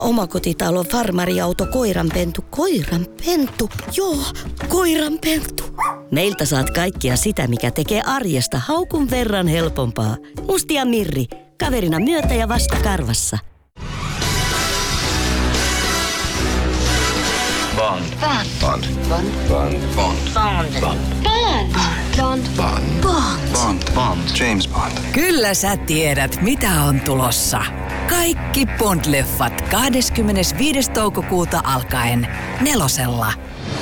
Omakotitalo, farmariauto, koiranpentu. Koiranpentu? Joo, koiranpentu. Meiltä saat kaikkea sitä, mikä tekee arjesta haukun verran helpompaa. Musti ja Mirri, kaverina myötä ja vastakarvassa. Bond. Bond. Bond. Bond. Bond. Bond. Bond. Bond. Bond. Bond. James Bond. Kyllä sä tiedät, mitä on tulossa. Kaikki Bond-leffat 25. toukokuuta alkaen 4:lla.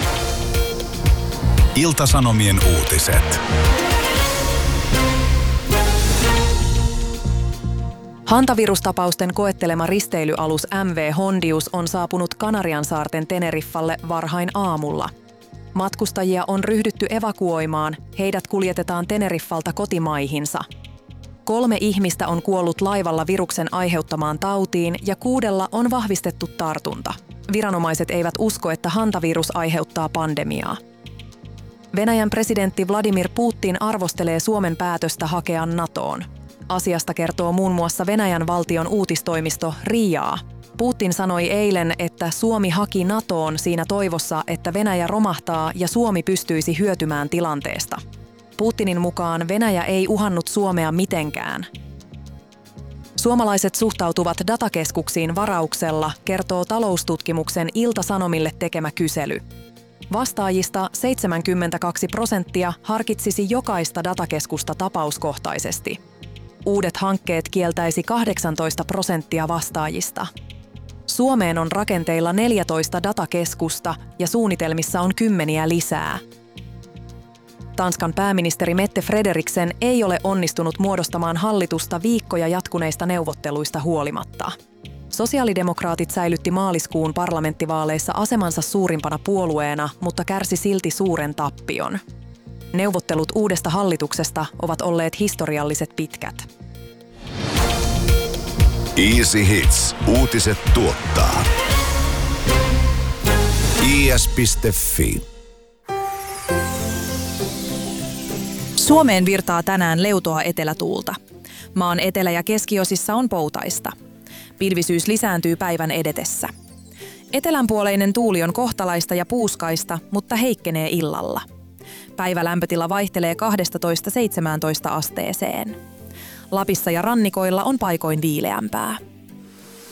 Ilta-Sanomien uutiset. Hantavirustapausten koettelema risteilyalus MV Hondius on saapunut Kanariansaarten Teneriffalle varhain aamulla. Matkustajia on ryhdytty evakuoimaan, heidät kuljetetaan Teneriffalta kotimaihinsa. 3 ihmistä on kuollut laivalla viruksen aiheuttamaan tautiin ja 6 on vahvistettu tartunta. Viranomaiset eivät usko, että hantavirus aiheuttaa pandemiaa. Venäjän presidentti Vladimir Putin arvostelee Suomen päätöstä hakea NATOon. Asiasta kertoo muun muassa Venäjän valtion uutistoimisto RIA. Putin sanoi eilen, että Suomi haki NATOon siinä toivossa, että Venäjä romahtaa ja Suomi pystyisi hyötymään tilanteesta. Putinin mukaan Venäjä ei uhannut Suomea mitenkään. Suomalaiset suhtautuvat datakeskuksiin varauksella, kertoo taloustutkimuksen Ilta-Sanomille tekemä kysely. Vastaajista 72% harkitsisi jokaista datakeskusta tapauskohtaisesti. Uudet hankkeet kieltäisi 18% vastaajista. Suomeen on rakenteilla 14 datakeskusta ja suunnitelmissa on 10 lisää. Tanskan pääministeri Mette Frederiksen ei ole onnistunut muodostamaan hallitusta viikkoja jatkuneista neuvotteluista huolimatta. Sosiaalidemokraatit säilytti maaliskuun parlamenttivaaleissa asemansa suurimpana puolueena, mutta kärsi silti suuren tappion. Neuvottelut uudesta hallituksesta ovat olleet historialliset pitkät. Easy Hits. Uutiset tuottaa. is.fi. Suomeen virtaa tänään leutoa etelätuulta. Maan etelä- ja keskiosissa on poutaista. Pilvisyys lisääntyy päivän edetessä. Etelänpuoleinen tuuli on kohtalaista ja puuskaista, mutta heikkenee illalla. Päivälämpötila vaihtelee 12–17 asteeseen. Lapissa ja rannikoilla on paikoin viileämpää.